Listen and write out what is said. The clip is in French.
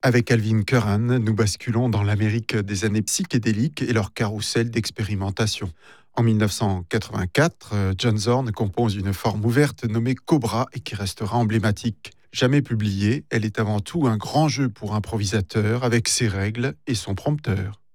Avec Alvin Curran, nous basculons dans l'Amérique des années psychédéliques et leur carrousel d'expérimentation. En 1984, John Zorn compose une forme ouverte nommée Cobra et qui restera emblématique. Jamais publiée, elle est avant tout un grand jeu pour improvisateurs avec ses règles et son prompteur.